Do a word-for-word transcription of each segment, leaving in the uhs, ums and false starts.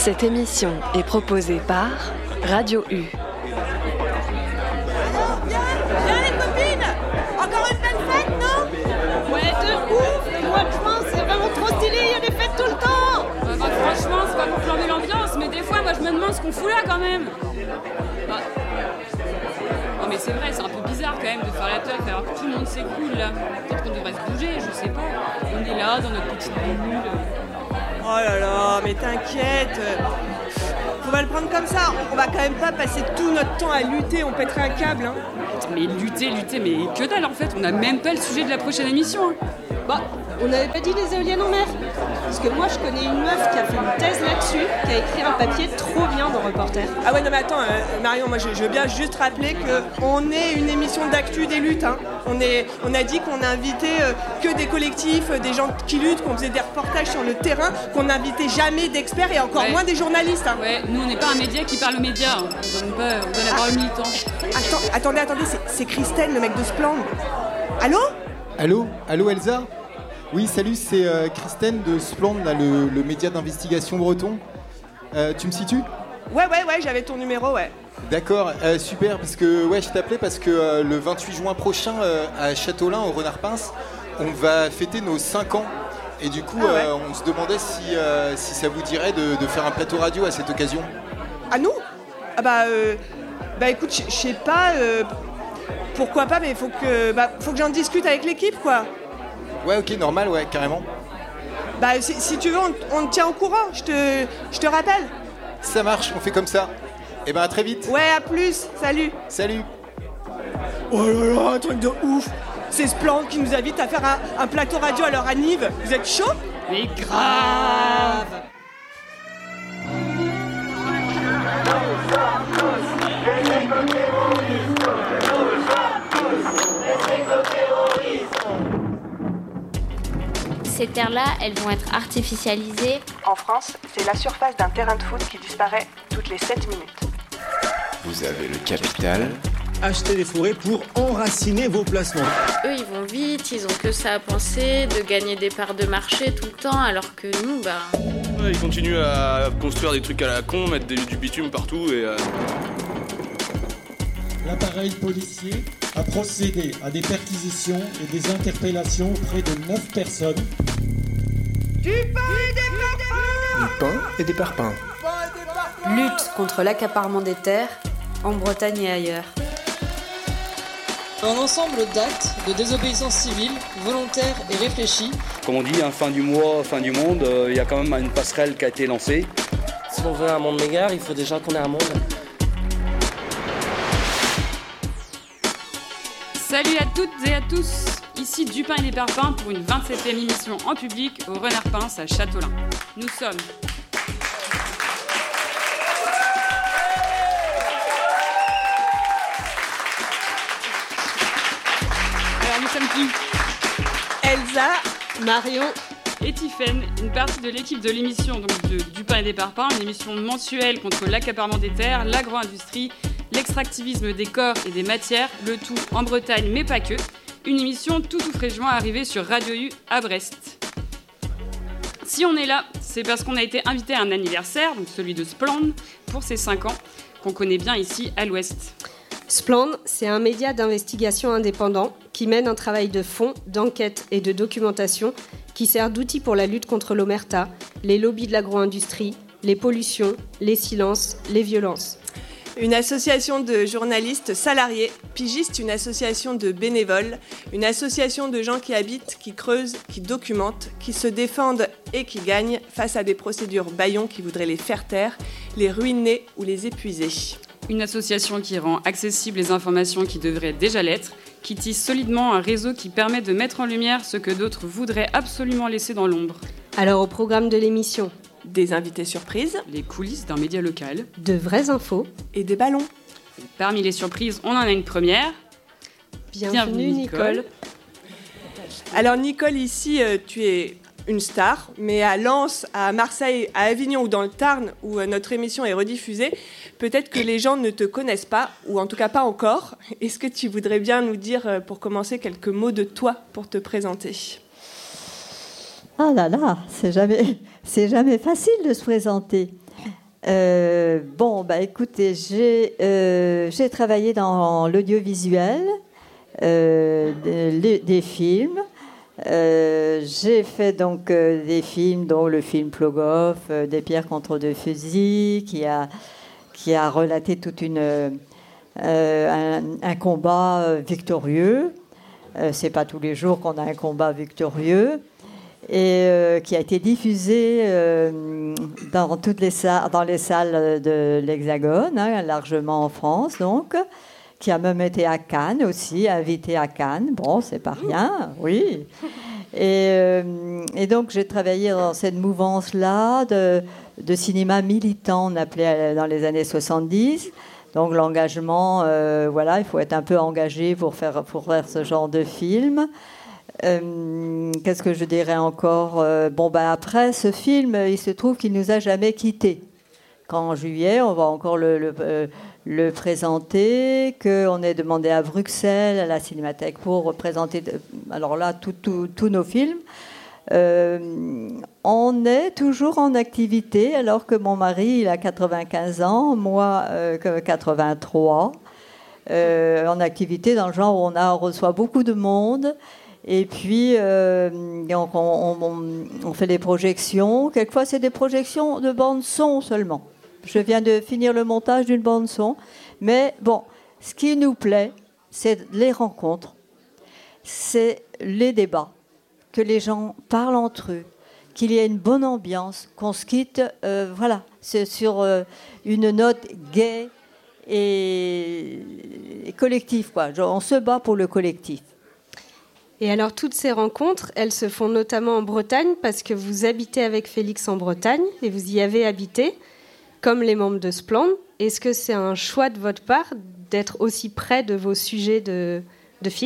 Cette émission est proposée par Radio U. Bien, bien les copines. Encore une belle fête, non? Ouais, de ouf. Le mois de juin, c'est vraiment trop stylé, il y a des fêtes tout le temps. Bah, bah, franchement, c'est pas pour flamber l'ambiance, mais des fois, moi, je me demande ce qu'on fout là, quand même. Bah... Non, mais c'est vrai, c'est un peu bizarre, quand même, de faire la teuf alors que tout le monde s'écoule, là. Peut-être qu'on devrait se bouger, je sais pas. On est là, dans notre petite bulle. Oh là là, mais t'inquiète. Faut pas le prendre comme ça. On va quand même pas passer tout notre temps à lutter, on pèterait un câble, hein. Mais lutter, lutter, mais que dalle, en fait. On a même pas le sujet de la prochaine émission, hein. Bah, on n'avait pas dit les éoliennes en mer. Parce que moi, je connais une meuf qui a fait une thèse là-dessus, qui a écrit un papier trop bien dans Reporter. Ah ouais, non mais attends, euh, Marion, moi je, je veux bien juste rappeler qu'on est une émission d'actu des luttes, hein. On, est, on a dit qu'on a invité euh, que des collectifs, euh, des gens qui luttent, qu'on faisait des reportages sur le terrain, qu'on n'invitait jamais d'experts et encore Ouais. moins des journalistes, hein. Ouais, nous, on n'est pas un média qui parle aux médias, hein. On donne pas, on donne la parole aux militants. Attends, attendez, attendez, c'est, c'est Christelle, le mec de Splend. Allô? Allô? Allô Elsa? Oui, salut, c'est euh, Christine de Splend, là, le, le média d'investigation breton. Euh, tu me situes? Ouais, ouais, ouais, j'avais ton numéro, ouais. D'accord, euh, super, parce que ouais, je t'appelais parce que euh, le vingt-huit juin prochain, euh, à Châteaulin, au Renard-Pince, on va fêter nos cinq ans. Et du coup, Ah ouais. euh, on se demandait si, euh, si ça vous dirait de, de faire un plateau radio à cette occasion. À nous? Ah bah, euh, bah écoute, je je sais pas, euh, pourquoi pas, mais faut que, bah, faut que j'en discute avec l'équipe, quoi. Ouais, ok, normal, ouais, carrément. Bah, si, si tu veux, on, on te tient au courant, je te, je te rappelle. Ça marche, on fait comme ça. Et ben à très vite. Ouais, à plus, salut. Salut. Oh là là, un truc de ouf. C'est Splend qui nous invite à faire un, un plateau radio à leur anniv. Vous êtes chaud? Mais grave. Ces terres-là, elles vont être artificialisées. En France, c'est la surface d'un terrain de foot qui disparaît toutes les sept minutes. Vous avez le capital. Achetez des forêts pour enraciner vos placements. Eux, ils vont vite, ils ont que ça à penser, de gagner des parts de marché tout le temps, alors que nous, bah... Ouais, ils continuent à construire des trucs à la con, mettre des- du bitume partout et... Euh... L'appareil policier a procédé à des perquisitions et des interpellations auprès de neuf personnes. Du pain et des parpaings. Du pain et des parpaings. Lutte contre l'accaparement des terres, en Bretagne et ailleurs. Un ensemble d'actes de désobéissance civile, volontaire et réfléchi. Comme on dit, hein, fin du mois, fin du monde, il euh, y a quand même une passerelle qui a été lancée. Si on veut un monde meilleur, il faut déjà qu'on ait un monde. Salut à toutes et à tous. Ici du pain et des parpaings pour une vingt-septième émission en public au Renard-Pince à Châteaulin. Nous sommes... Alors nous sommes qui? Elsa, Marion, Et Tiffaine, une partie de l'équipe de l'émission donc de Du pain et des parpaings, une émission mensuelle contre l'accaparement des terres, l'agro-industrie, l'extractivisme des corps et des matières, le tout en Bretagne mais pas que. Une émission tout tout fraîchement arrivée sur Radio U à Brest. Si on est là, c'est parce qu'on a été invité à un anniversaire, donc celui de Splend, pour ses cinq ans, qu'on connaît bien ici à l'Ouest. Splend, c'est un média d'investigation indépendant qui mène un travail de fond, d'enquête et de documentation qui sert d'outil pour la lutte contre l'omerta, les lobbies de l'agro-industrie, les pollutions, les silences, les violences. une association de journalistes salariés, pigistes, une association de bénévoles, une association de gens qui habitent, qui creusent, qui documentent, qui se défendent et qui gagnent face à des procédures bâillons qui voudraient les faire taire, les ruiner ou les épuiser. Une association qui rend accessibles les informations qui devraient déjà l'être, qui tisse solidement un réseau qui permet de mettre en lumière ce que d'autres voudraient absolument laisser dans l'ombre. Alors au programme de l'émission, des invités surprises, les coulisses d'un média local, de vraies infos et des ballons. Et parmi les surprises, on en a une première. Bienvenue, Bienvenue Nicole. Nicole. Alors Nicole, ici, euh, tu es une star, mais à Lens, à Marseille, à Avignon ou dans le Tarn, où euh, notre émission est rediffusée, peut-être que les gens ne te connaissent pas, ou en tout cas pas encore. Est-ce que tu voudrais bien nous dire, euh, pour commencer, quelques mots de toi pour te présenter ? Ah là là, c'est jamais, c'est jamais facile de se présenter. Euh, bon, bah écoutez, j'ai, euh, j'ai travaillé dans l'audiovisuel, euh, des, des films. Euh, j'ai fait donc euh, des films, dont le film Plogoff, euh, Des pierres contre deux fusils, qui a, qui a relaté toute une, euh, un, un combat euh, victorieux. Euh, c'est pas tous les jours qu'on a un combat victorieux. Et euh, qui a été diffusé euh, dans toutes les salles, dans les salles de l'Hexagone, hein, largement en France, donc, qui a même été à Cannes aussi, invité à Cannes. Bon, c'est pas rien, oui. Et, euh, et donc, j'ai travaillé dans cette mouvance-là de, de cinéma militant, on appelait dans les années soixante-dix. Donc, l'engagement, euh, voilà, il faut être un peu engagé pour faire, pour faire ce genre de film. Euh, qu'est-ce que je dirais encore euh, Bon, ben après ce film, il se trouve qu'il nous a jamais quittés. Qu'en juillet, on va encore le, le, euh, le présenter, qu'on est demandé à Bruxelles, à la Cinémathèque, pour présenter, alors là, tous nos films. Euh, on est toujours en activité, alors que mon mari, il a quatre-vingt-quinze ans, moi, euh, quatre-vingt-trois. Euh, en activité dans le genre où on, a, on reçoit beaucoup de monde. Et puis, euh, donc on, on, on fait des projections. Quelquefois, c'est des projections de bande-son seulement. Je viens de finir le montage d'une bande-son. Mais bon, ce qui nous plaît, c'est les rencontres, c'est les débats, que les gens parlent entre eux, qu'il y ait une bonne ambiance, qu'on se quitte, euh, voilà, c'est sur euh, une note gaie et, et collective, quoi. Genre, on se bat pour le collectif. Et alors, toutes ces rencontres, elles se font notamment en Bretagne, parce que vous habitez avec Félix en Bretagne, et vous y avez habité, comme les membres de Splend. Est-ce que c'est un choix de votre part d'être aussi près de vos sujets de, de films ?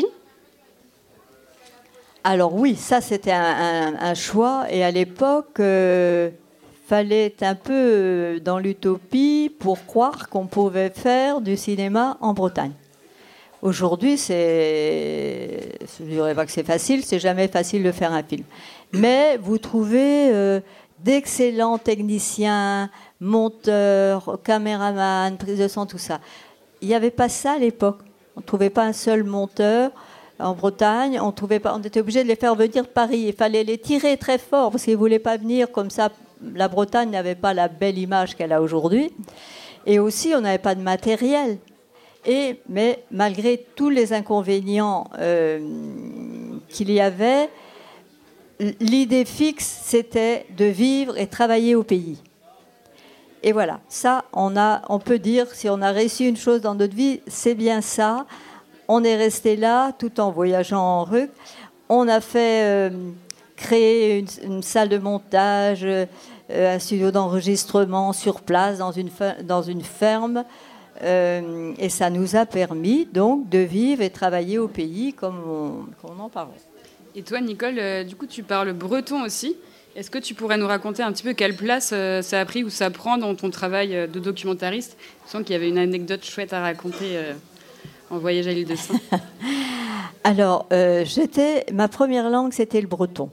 Alors oui, ça c'était un, un, un choix, et à l'époque, euh, fallait être un peu dans l'utopie pour croire qu'on pouvait faire du cinéma en Bretagne. Aujourd'hui, c'est, je ne dirais pas que c'est facile, c'est jamais facile de faire un film. Mais vous trouvez euh, d'excellents techniciens, monteurs, caméramans, prise de son, tout ça. Il n'y avait pas ça à l'époque. On ne trouvait pas un seul monteur en Bretagne. On trouvait pas, on était obligé de les faire venir de Paris. Il fallait les tirer très fort parce qu'ils ne voulaient pas venir comme ça. La Bretagne n'avait pas la belle image qu'elle a aujourd'hui. Et aussi, on n'avait pas de matériel. Et, mais malgré tous les inconvénients euh, qu'il y avait, l'idée fixe, c'était de vivre et travailler au pays. Et voilà, ça, on, a, on peut dire, si on a réussi une chose dans notre vie, c'est bien ça. On est resté là, tout en voyageant en ruck. On a fait euh, créer une, une salle de montage, euh, un studio d'enregistrement sur place, dans une, dans une ferme. Euh, et ça nous a permis donc de vivre et travailler au pays comme on, comme on en parlait. Et toi, Nicole, euh, du coup, tu parles breton aussi. Est-ce que tu pourrais nous raconter un petit peu quelle place euh, ça a pris ou ça prend dans ton travail euh, de documentariste ? Je sens qu'il y avait une anecdote chouette à raconter euh, en voyage à l'île de Sein. Alors, euh, j'étais, ma première langue, c'était le breton.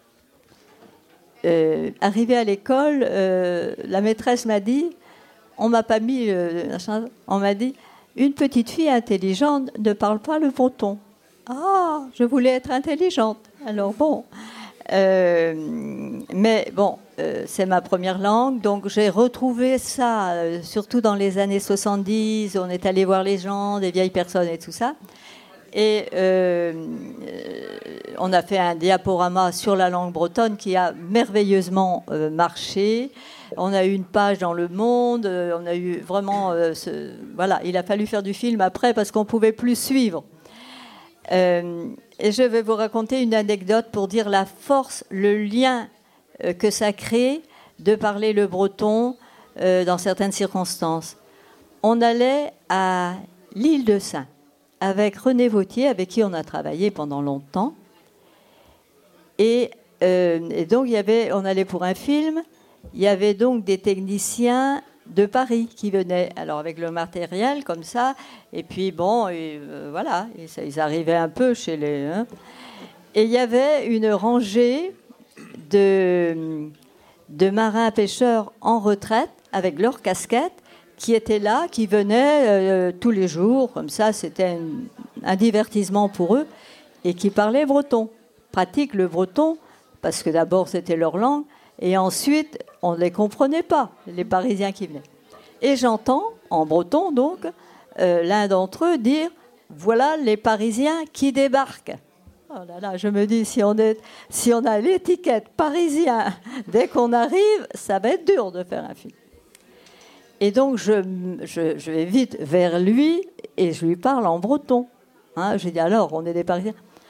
Euh, arrivée à l'école, euh, la maîtresse m'a dit... On m'a pas mis, euh, on m'a dit, une petite fille intelligente ne parle pas le breton. Ah, je voulais être intelligente. Alors bon, euh, mais bon, euh, c'est ma première langue, donc j'ai retrouvé ça, euh, surtout dans les années soixante-dix. On est allé voir les gens, des vieilles personnes et tout ça. Et euh, on a fait un diaporama sur la langue bretonne qui a merveilleusement euh, marché. On a eu une page dans Le Monde, euh, on a eu vraiment... Euh, ce, voilà, il a fallu faire du film après parce qu'on ne pouvait plus suivre. Euh, et je vais vous raconter une anecdote pour dire la force, le lien euh, que ça crée de parler le breton euh, dans certaines circonstances. On allait à l'île de Sein avec René Vautier, avec qui on a travaillé pendant longtemps. Et, euh, et donc, il y avait, on allait pour un film. Il y avait donc des techniciens de Paris qui venaient, alors avec le matériel comme ça, et puis bon, et, euh, voilà, et ça, ils arrivaient un peu chez les... Hein. Et il y avait une rangée de, de marins pêcheurs en retraite avec leur casquette, qui étaient là, qui venaient euh, tous les jours, comme ça, c'était un, un divertissement pour eux, et qui parlaient breton, pratiquent le breton, parce que d'abord c'était leur langue, et ensuite on ne les comprenait pas, les Parisiens qui venaient. Et j'entends, en breton donc, euh, l'un d'entre eux dire « Voilà les Parisiens qui débarquent ». Oh là là, je me dis, si on, est, si on a l'étiquette parisien dès qu'on arrive, ça va être dur de faire un film. Et donc, je, je, je vais vite vers lui et je lui parle en breton. Hein, j'ai dit, alors, on est des Parisiens.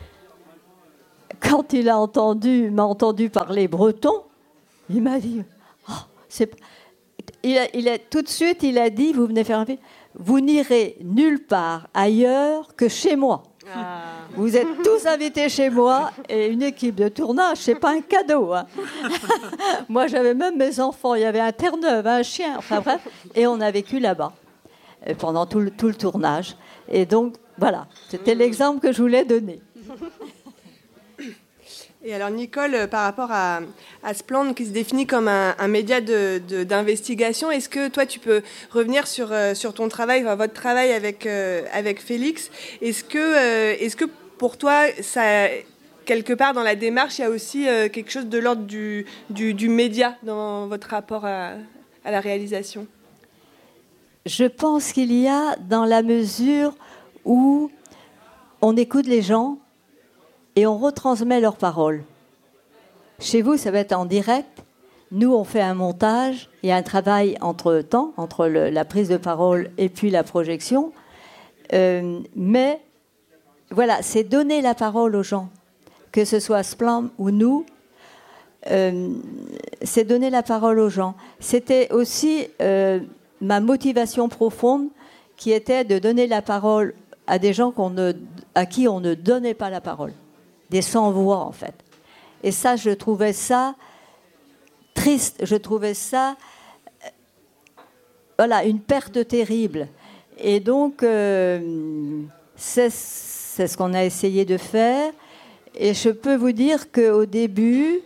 Quand il a entendu, m'a entendu parler breton, il m'a dit, oh, c'est... Il a, il a, tout de suite, il a dit, vous venez faire un film, vous n'irez nulle part ailleurs que chez moi. Ah. Vous êtes tous invités chez moi et une équipe de tournage, c'est pas un cadeau. Hein. Moi, j'avais même mes enfants, il y avait un Terre-Neuve, un chien, enfin bref, et on a vécu là-bas pendant tout le, tout le tournage. Et donc, voilà, c'était l'exemple que je voulais donner. Et alors, Nicole, par rapport à, à Splend, qui se définit comme un, un média de, de, d'investigation, est-ce que toi, tu peux revenir sur, euh, sur ton travail, enfin, votre travail avec, euh, avec Félix ? Est-ce que, euh, est-ce que pour toi, ça, quelque part dans la démarche, il y a aussi euh, quelque chose de l'ordre du, du, du média dans votre rapport à, à la réalisation ? Je pense qu'il y a dans la mesure où on écoute les gens et on retransmet leurs paroles. Chez vous, ça va être en direct. Nous, on fait un montage. Il y a un travail entre-temps, entre le, la prise de parole et puis la projection. Euh, mais voilà, c'est donner la parole aux gens. Que ce soit Splend ou nous, euh, c'est donner la parole aux gens. C'était aussi euh, ma motivation profonde qui était de donner la parole à des gens qu'on ne, à qui on ne donnait pas la parole. Des sans-voix, en fait. Et ça, je trouvais ça triste. Je trouvais ça, euh, voilà, une perte terrible. Et donc, euh, c'est, c'est ce qu'on a essayé de faire. Et je peux vous dire qu'au début,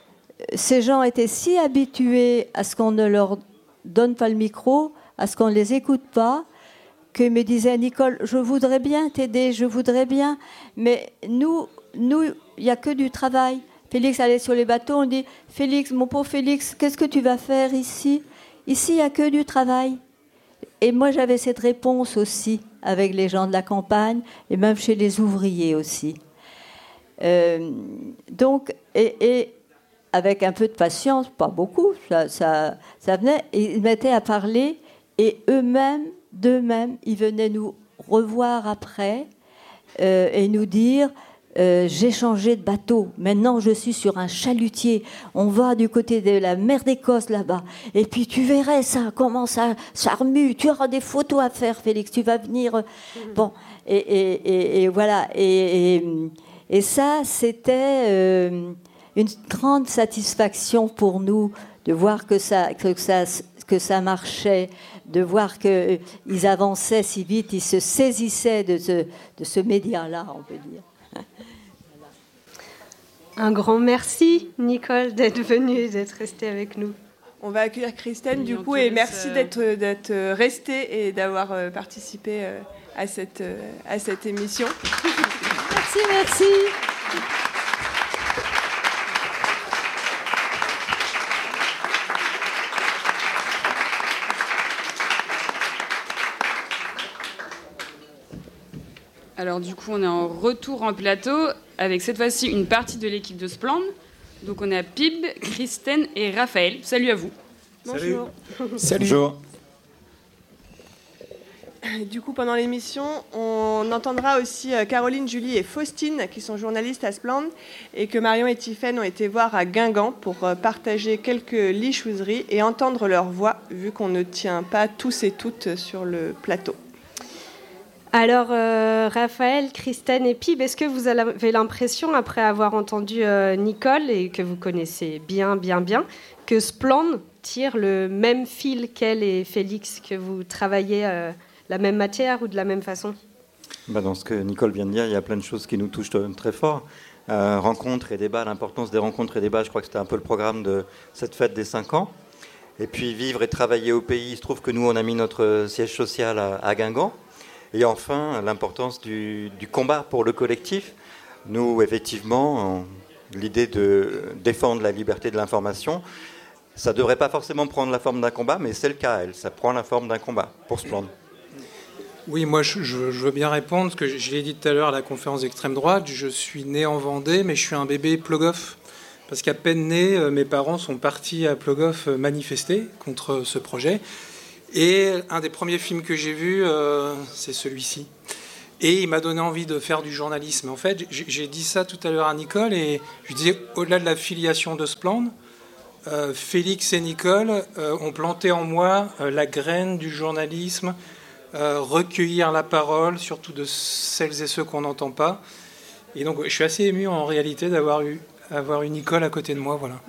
ces gens étaient si habitués à ce qu'on ne leur donne pas le micro, à ce qu'on ne les écoute pas, qu'ils me disaient, Nicole, je voudrais bien t'aider, je voudrais bien, mais nous... Nous, il n'y a que du travail. Félix allait sur les bateaux, on dit « Félix, mon pauvre Félix, qu'est-ce que tu vas faire ici ?» Ici, il n'y a que du travail. Et moi, j'avais cette réponse aussi avec les gens de la campagne et même chez les ouvriers aussi. Euh, donc, et, et avec un peu de patience, pas beaucoup, ça, ça, ça venait, ils mettaient à parler et eux-mêmes, d'eux-mêmes, ils venaient nous revoir après euh, et nous dire... Euh, j'ai changé de bateau, maintenant je suis sur un chalutier, on va du côté de la mer d'Écosse là-bas, et puis tu verrais ça, comment ça, ça remue, tu auras des photos à faire Félix, tu vas venir, bon, et, et, et, et voilà, et, et, et ça c'était euh, une grande satisfaction pour nous de voir que ça, que ça, que ça marchait, de voir qu'ils avançaient si vite, ils se saisissaient de ce, de ce média-là, on peut dire. Un grand merci, Nicole, d'être venue, d'être restée avec nous. On va accueillir Christine, du coup, et merci euh... d'être, d'être restée et d'avoir euh, participé euh, à, cette, euh, à cette émission. Merci, merci. Alors du coup, on est en retour en plateau avec cette fois-ci une partie de l'équipe de Splend. Donc on a Pib, Christine et Raphaël. Salut à vous. Bonjour. Salut. Bonjour. Du coup, pendant l'émission, on entendra aussi Caroline, Julie et Faustine, qui sont journalistes à Splend, et que Marion et Tiffaine ont été voir à Guingamp pour partager quelques lichouseries et entendre leur voix, vu qu'on ne tient pas tous et toutes sur le plateau. Alors, euh, Raphaël, Christine et Pib, est-ce que vous avez l'impression, après avoir entendu euh, Nicole, et que vous connaissez bien, bien, bien, que Splend tire le même fil qu'elle et Félix, que vous travaillez euh, la même matière ou de la même façon ? Bah dans ce que Nicole vient de dire, il y a plein de choses qui nous touchent très fort. Euh, rencontres et débats, l'importance des rencontres et débats, je crois que c'était un peu le programme de cette fête des cinq ans. Et puis vivre et travailler au pays, il se trouve que nous, on a mis notre siège social à, à Guingamp. Et enfin, l'importance du, du combat pour le collectif. Nous, effectivement, l'idée de défendre la liberté de l'information, ça ne devrait pas forcément prendre la forme d'un combat, mais c'est le cas, elle. Ça prend la forme d'un combat pour Splend. Oui, moi je, je veux bien répondre, parce que je l'ai dit tout à l'heure à la conférence d'extrême droite, je suis né en Vendée, mais je suis un bébé Plogoff. Parce qu'à peine né, mes parents sont partis à Plogoff manifester contre ce projet. Et un des premiers films que j'ai vus, euh, c'est celui-ci. Et il m'a donné envie de faire du journalisme. En fait, j'ai dit ça tout à l'heure à Nicole, et je disais, au-delà de la filiation de Splend, euh, Félix et Nicole euh, ont planté en moi euh, la graine du journalisme, Euh, recueillir la parole, surtout de celles et ceux qu'on n'entend pas. Et donc, je suis assez ému en réalité d'avoir eu, avoir eu Nicole à côté de moi. Voilà.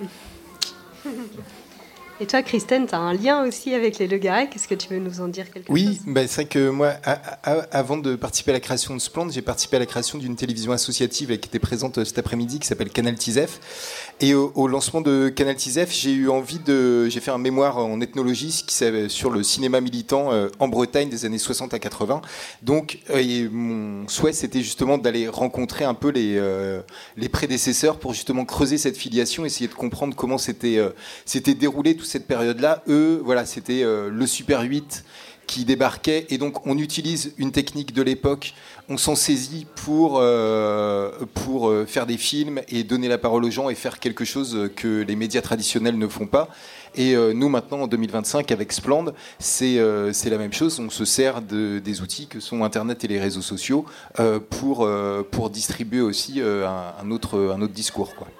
Et toi, Christine, tu as un lien aussi avec les Le Garec. Est-ce que tu veux nous en dire quelque oui, chose ? Oui, bah, c'est vrai que moi, à, à, avant de participer à la création de Splend, j'ai participé à la création d'une télévision associative qui était présente cet après-midi, qui s'appelle Canal Tizef. Et au, au lancement de Canal Tizef, j'ai eu envie de... J'ai fait un mémoire en ethnologie qui, sur le cinéma militant euh, en Bretagne des années soixante à quatre-vingts. Donc, euh, et mon souhait, c'était justement d'aller rencontrer un peu les, euh, les prédécesseurs pour justement creuser cette filiation, essayer de comprendre comment c'était euh, c'était déroulé tout cette période-là. Eux, voilà, c'était euh, le Super huit qui débarquait, et donc on utilise une technique de l'époque, on s'en saisit pour, euh, pour euh, faire des films et donner la parole aux gens et faire quelque chose que les médias traditionnels ne font pas. Et euh, nous, maintenant, en deux mille vingt-cinq, avec Splend, c'est euh, c'est la même chose. On se sert de, des outils que sont Internet et les réseaux sociaux euh, pour, euh, pour distribuer aussi euh, un, un, autre, un autre discours, quoi.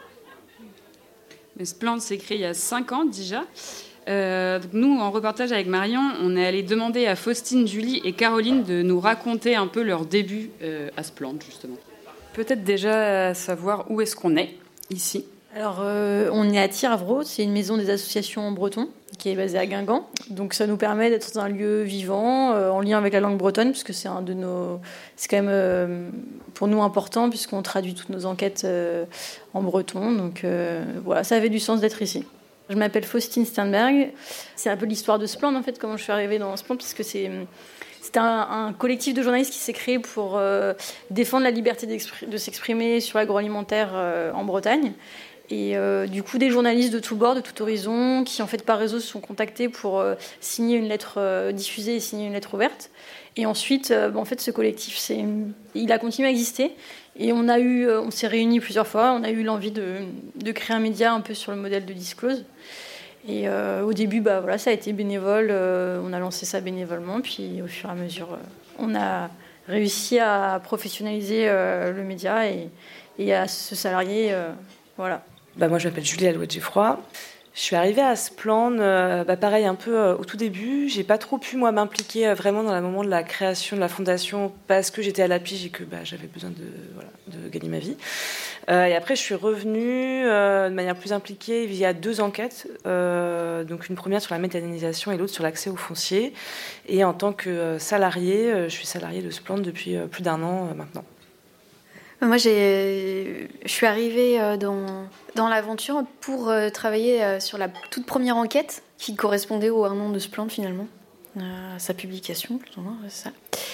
Mais Splend s'est créé il y a cinq ans déjà. Euh, donc nous, en reportage avec Marion, on est allé demander à Faustine, Julie et Caroline de nous raconter un peu leur début euh, à Splend, justement. Peut-être déjà savoir où est-ce qu'on est, ici. Alors, euh, on est à Tiravro, c'est une maison des associations en breton qui est basée à Guingamp. Donc, ça nous permet d'être dans un lieu vivant, euh, en lien avec la langue bretonne, puisque c'est un de nos, c'est quand même euh, pour nous important, puisqu'on traduit toutes nos enquêtes euh, en breton. Donc, euh, voilà, ça avait du sens d'être ici. Je m'appelle Faustine Sternberg. C'est un peu l'histoire de Splend, en fait, comment je suis arrivée dans Splend, puisque c'est C'était un, un collectif de journalistes qui s'est créé pour euh, défendre la liberté de s'exprimer sur l'agroalimentaire euh, en Bretagne. Et euh, du coup, des journalistes de tous bords, de tout horizon, qui en fait par réseau se sont contactés pour euh, signer une lettre euh, diffusée et signer une lettre ouverte. Et ensuite, euh, en fait, ce collectif, c'est, il a continué à exister. Et on a eu, on s'est réunis plusieurs fois. On a eu l'envie de, de créer un média un peu sur le modèle de Disclose. Et euh, au début, bah, voilà, ça a été bénévole. Euh, on a lancé ça bénévolement. Puis au fur et à mesure, euh, on a réussi à professionnaliser euh, le média et, et à se salarier. Euh, voilà. Bah, moi, je m'appelle Julie Alouette-Geffroy. Je suis arrivée à Splend, euh, bah, pareil, un peu euh, au tout début. J'ai pas trop pu, moi, m'impliquer euh, vraiment dans le moment de la création de la fondation parce que j'étais à la pige et que bah, j'avais besoin de, voilà, de gagner ma vie. Euh, et après, je suis revenue euh, de manière plus impliquée via deux enquêtes. Euh, donc, une première sur la méthanisation et l'autre sur l'accès au foncier. Et en tant que salariée, euh, je suis salariée de Splend depuis euh, plus d'un an euh, maintenant. Moi, j'ai, je suis arrivée dans, dans l'aventure pour euh, travailler euh, sur la toute première enquête qui correspondait au un an de Splend finalement, euh, sa publication, plus ou moins, c'est ça.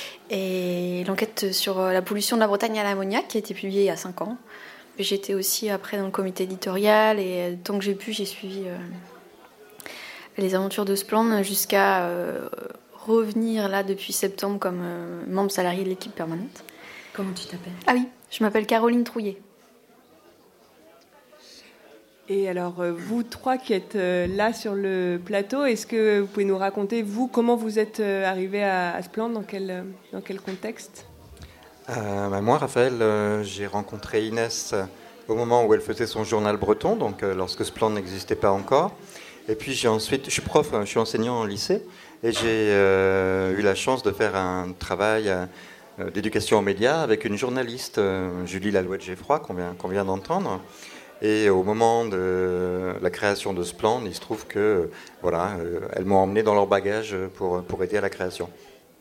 Et l'enquête sur la pollution de la Bretagne à l'ammoniac qui a été publiée il y a cinq ans. J'étais aussi après dans le comité éditorial et tant que j'ai pu, j'ai suivi euh, les aventures de Splend jusqu'à euh, revenir là depuis septembre comme euh, membre salarié de l'équipe permanente. Comment tu t'appelles ? Ah oui, je m'appelle Caroline Trouillet. Et alors, vous trois qui êtes là sur le plateau, est-ce que vous pouvez nous raconter, vous, comment vous êtes arrivés à, à Splend, dans quel, dans quel contexte ? euh, bah Moi, Raphaël, euh, j'ai rencontré Inès au moment où elle faisait son journal breton, donc euh, lorsque Splend n'existait pas encore. Et puis, j'ai ensuite, je suis prof, je suis enseignant en lycée, et j'ai euh, eu la chance de faire un travail euh, d'éducation aux médias avec une journaliste, euh, Julie Lalouette-Geffroy, qu'on vient, qu'on vient d'entendre. Et au moment de la création de Splend, il se trouve que, voilà, euh, elles m'ont emmené dans leur bagage pour, pour aider à la création.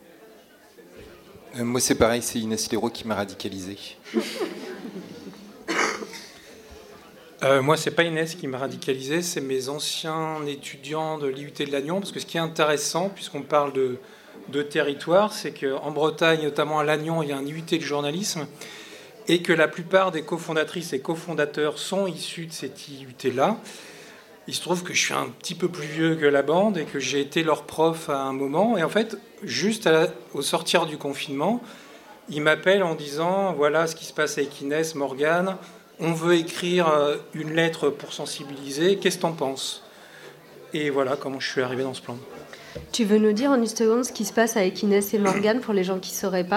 Euh, moi, c'est pareil, c'est Inès Leroux qui m'a radicalisé. Euh, moi, c'est pas Inès qui m'a radicalisé, c'est mes anciens étudiants de l'I U T de Lannion, parce que ce qui est intéressant, puisqu'on parle de, de territoire, c'est qu'en Bretagne, notamment à Lannion, il y a un I U T de journalisme, et que la plupart des cofondatrices et cofondateurs sont issus de cet I U T-là. Il se trouve que je suis un petit peu plus vieux que la bande et que j'ai été leur prof à un moment. Et en fait, juste à la, au sortir du confinement, ils m'appellent en disant « Voilà ce qui se passe avec Inès, Morgane. On veut écrire une lettre pour sensibiliser. Qu'est-ce que t'en penses ?» Et voilà comment je suis arrivé dans ce plan. Tu veux nous dire en une seconde ce qui se passe avec Inès et Morgane pour les gens qui ne sauraient pas ?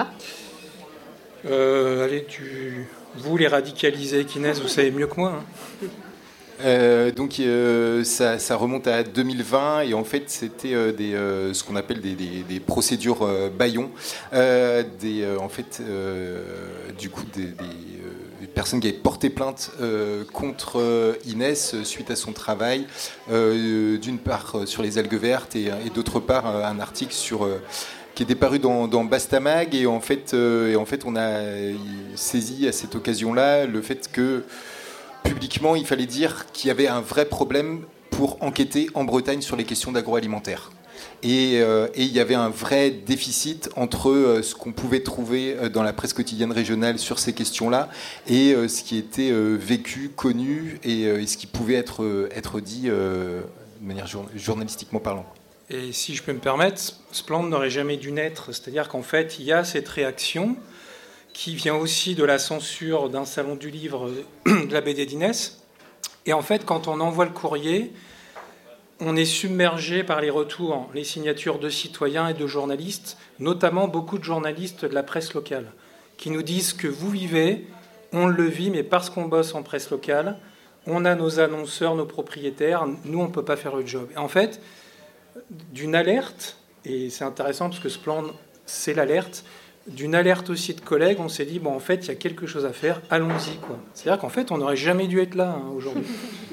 euh, Allez, tu... vous les radicalisés avec Inès, vous savez mieux que moi. Hein. Euh, donc euh, ça, ça remonte à deux mille vingt et en fait c'était euh, des, euh, ce qu'on appelle des, des, des procédures euh, bâillons, euh, des, euh, en fait euh, du coup des, des, euh, des personnes qui avaient porté plainte euh, contre euh, Inès suite à son travail, euh, d'une part euh, sur les algues vertes et, et d'autre part euh, un article sur euh, qui était paru dans, dans Bastamag et en fait euh, et en fait on a saisi à cette occasion-là le fait que publiquement, il fallait dire qu'il y avait un vrai problème pour enquêter en Bretagne sur les questions d'agroalimentaire. Et, euh, et il y avait un vrai déficit entre euh, ce qu'on pouvait trouver euh, dans la presse quotidienne régionale sur ces questions-là et euh, ce qui était euh, vécu, connu et, euh, et ce qui pouvait être, euh, être dit euh, de manière jour- journalistiquement parlant. Et si je peux me permettre, ce plan n'aurait jamais dû naître. C'est-à-dire qu'en fait, il y a cette réaction qui vient aussi de la censure d'un salon du livre de la B D d'Inès. Et en fait, quand on envoie le courrier, on est submergé par les retours, les signatures de citoyens et de journalistes, notamment beaucoup de journalistes de la presse locale, qui nous disent que vous vivez, on le vit, mais parce qu'on bosse en presse locale, on a nos annonceurs, nos propriétaires, nous, on ne peut pas faire le job. Et en fait, d'une alerte, et c'est intéressant parce que ce plan, c'est l'alerte, d'une alerte aussi de collègues, on s'est dit, bon, en fait, il y a quelque chose à faire, allons-y, quoi. C'est-à-dire qu'en fait, on n'aurait jamais dû être là, hein, aujourd'hui.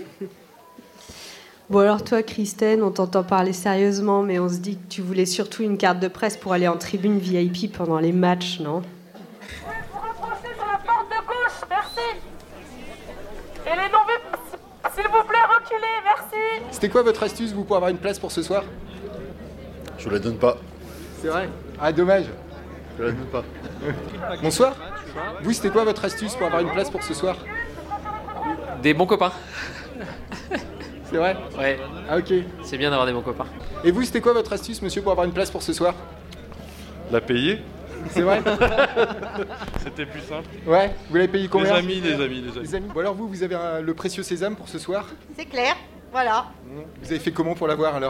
Bon, alors toi, Christine, on t'entend parler sérieusement, mais on se dit que tu voulais surtout une carte de presse pour aller en tribune V I P pendant les matchs, non ? Vous rapprochez sur la porte de gauche, merci. Et les non-vus, s'il vous plaît, reculez, merci. C'était quoi votre astuce, vous, pour avoir une place pour ce soir ? Je vous la donne pas. C'est vrai ? Ah, dommage. Je la donne pas. Bonsoir. Vous, c'était quoi votre astuce pour avoir une place pour ce soir ? Des bons copains. C'est vrai ? Ouais. Ah, ok. C'est bien d'avoir des bons copains. Et vous, c'était quoi votre astuce, monsieur, pour avoir une place pour ce soir ? La payer. C'est vrai ? C'était plus simple. Ouais. Vous l'avez payé combien ? Des amis, des amis, des amis. Des amis. Bon, alors vous, vous avez un- le précieux sésame pour ce soir ? C'est clair, voilà. Vous avez fait comment pour l'avoir, alors ?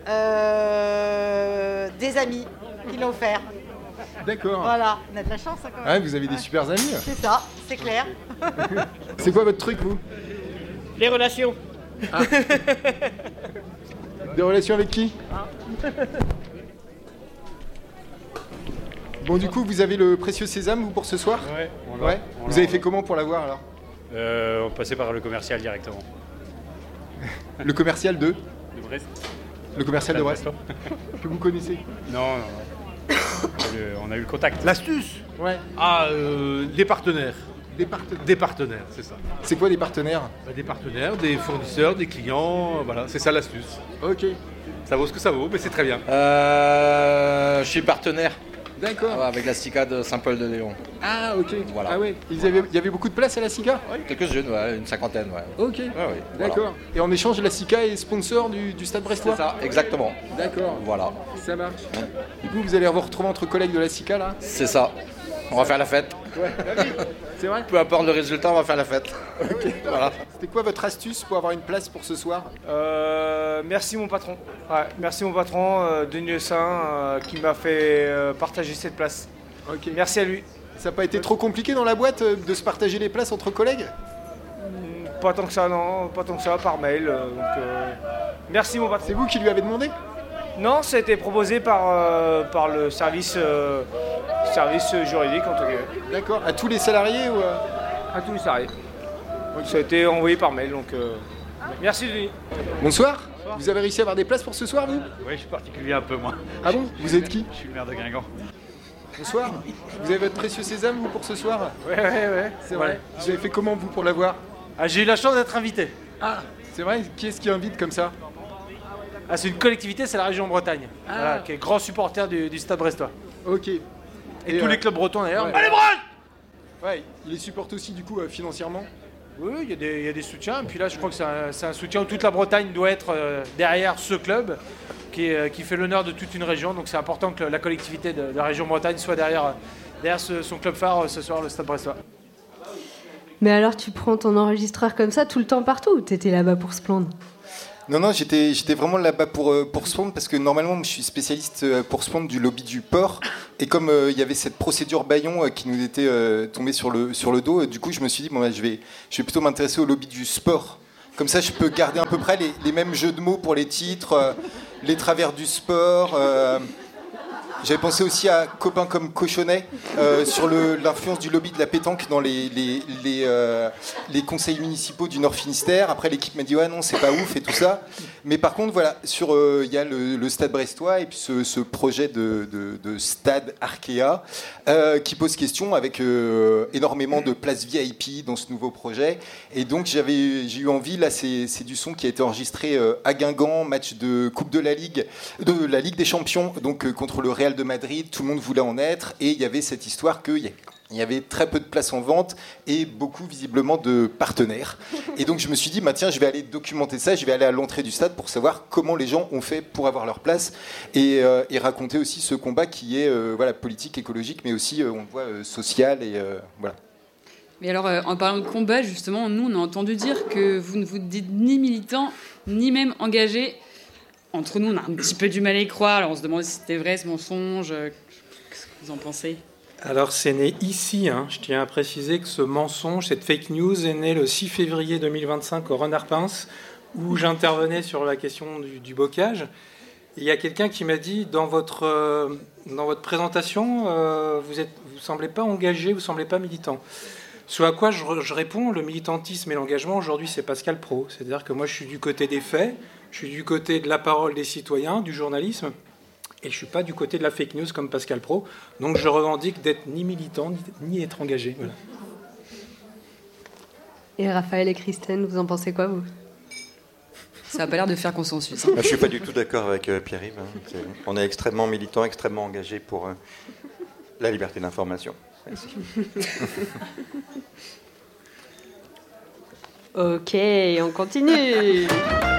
Euh, des amis qui l'ont offert. D'accord. Voilà, on a de la chance hein, quand même. Ah, vous avez des super amis. C'est ça, c'est clair. C'est quoi votre truc, vous ? Les relations. Ah. Des relations avec qui ? Bon, du coup, vous avez le précieux sésame, vous, pour ce soir ? Ouais, on l'a. Ouais. On Vous l'a, avez on fait l'a. comment pour l'avoir, alors ? Euh, on passait par le commercial directement. Le commercial de ? De Brest. Le commercial de Brest. Brest. Que vous connaissez ? Non, non, non. On a eu- On a eu le contact. L'astuce Ouais. Ah, euh, des partenaires. Des partenaires. Des partenaires, c'est ça. C'est quoi des partenaires ? Bah, des partenaires, des fournisseurs, des clients, euh, voilà, c'est ça l'astuce. Ok. Ça vaut ce que ça vaut, mais c'est très bien. Euh, je suis partenaire. D'accord. Ah, avec la SICA de Saint-Paul-de-Léon. Ah, ok. Voilà. Ah ouais. Il y avait, il y avait beaucoup de place à la SICA ? Quelques-unes, ouais, une cinquantaine, ouais. Ok. Ouais, ouais, D'accord. voilà. Et en échange, la SICA est sponsor du, du Stade Brestois ? C'est ça, exactement. D'accord. Voilà. Ça marche. Du coup, vous allez vous retrouver entre collègues de la SICA, là ? C'est ça. On va faire la fête. Ouais. C'est vrai ? Peu importe le résultat, on va faire la fête. Ok. Voilà. C'était quoi votre astuce pour avoir une place pour ce soir ? Euh, merci mon patron. Ouais, merci mon patron, euh, Denis Saint, euh, qui m'a fait euh, partager cette place. Ok. Merci à lui. Ça n'a pas été trop compliqué dans la boîte euh, de se partager les places entre collègues ? Mm, Pas tant que ça, non, pas tant que ça, par mail. euh, donc, euh, merci mon patron. C'est vous qui lui avez demandé ? Non, ça a été proposé par, euh, par le service, euh, service juridique en tout cas. D'accord. À tous les salariés ou à... À tous les salariés. Ça a été envoyé par mail, donc euh, merci Denis. Bonsoir. Vous avez réussi à avoir des places pour ce soir, vous ? Oui, je suis particulier un peu, moi. Ah bon ? Vous êtes qui ? Je suis le maire de Guingamp. Bonsoir. Vous avez votre précieux sésame, vous, pour ce soir ? Ouais, ouais, ouais. C'est vrai. Vous avez fait comment, vous, pour l'avoir ? Ah, j'ai eu la chance d'être invité. Ah, c'est vrai. Qui est-ce qui invite comme ça? Ah, c'est une collectivité, c'est la région Bretagne, Ah. voilà, qui est grand supporter du, du Stade Brestois. Ok. Et, Et, tous euh, euh, les clubs bretons d'ailleurs. ouais. Allez, Bretagne! Ouais, il les supporte aussi du coup euh, financièrement. Oui, il y, a des- il y a des soutiens. Et puis là, je crois que c'est un, c'est un soutien où toute la Bretagne doit être euh, derrière ce club qui, est, euh, qui fait l'honneur de toute une région. Donc c'est important que la collectivité de, de la région Bretagne soit derrière, euh, derrière ce- son club phare euh, ce soir, le Stade Brestois. Mais alors, tu prends ton enregistreur comme ça tout le temps partout ou t'étais là-bas pour se plaindre? Non, non, j'étais, j'étais vraiment là-bas pour, euh, pour Spawn parce que normalement, je suis spécialiste euh, pour Spawn du lobby du port. Et comme euh, il y avait cette procédure Bayon euh, qui nous était euh, tombée sur le, sur le dos, euh, du coup, je me suis dit, bon, bah, je, vais, je vais plutôt m'intéresser au lobby du sport. Comme ça, je peux garder à peu près les, les mêmes jeux de mots pour les titres, euh, les travers du sport. euh, J'avais pensé aussi à Copain comme Cochonnet, euh, sur le- l'influence du lobby de la pétanque dans les, les, les, euh, les conseils municipaux du Nord Finistère. Après, l'équipe m'a dit ouais, non, c'est pas ouf et tout ça. Mais par contre, voilà, sur euh, il y a le, le stade brestois et puis ce, ce projet de, de, de stade Arkea euh, qui pose question avec euh, énormément de places V I P dans ce nouveau projet. Et donc, j'avais, j'ai eu envie, là, c'est, c'est du son qui a été enregistré euh, à Guingamp, match de Coupe de la Ligue, de la Ligue des Champions, donc euh, contre le Real de Madrid, tout le monde voulait en être, et il y avait cette histoire qu'il y, il y avait très peu de places en vente et beaucoup visiblement de partenaires. Et donc je me suis dit, bah, tiens, je vais aller documenter ça, je vais aller à l'entrée du stade pour savoir comment les gens ont fait pour avoir leur place et, euh, et raconter aussi ce combat qui est euh, voilà, politique, écologique, mais aussi, euh, on le voit, euh, social, et euh, voilà. Mais alors, euh, en parlant de combat, justement, nous, on a entendu dire que vous ne vous dites ni militant, ni même engagé. Entre nous, on a un petit peu du mal à y croire. Alors, on se demande si c'était vrai, ce mensonge. Qu'est-ce que vous en pensez? Alors, c'est né ici. Hein. Je tiens à préciser que ce mensonge, cette fake news, est né le six février deux mille vingt-cinq au Renard Pince, où j'intervenais sur la question du, du bocage. Et il y a quelqu'un qui m'a dit, dans votre, euh, dans votre présentation, euh, vous ne vous semblez pas engagé, vous ne semblez pas militant. Ce à quoi je, je réponds, le militantisme et l'engagement, aujourd'hui, c'est Pascal Praud. C'est-à-dire que moi, je suis du côté des faits, je suis du côté de la parole des citoyens, du journalisme, et je ne suis pas du côté de la fake news comme Pascal Praud. Donc, je revendique d'être ni militant, ni, ni être engagé. Voilà. Et Raphaël et Christine, vous en pensez quoi, vous? Ça n'a pas l'air de faire consensus. Hein. Je ne suis pas du tout d'accord avec euh, Pierre-Yves. Hein. C'est- On est extrêmement militant, extrêmement engagé pour euh, la liberté d'information. Merci. Ok, on continue.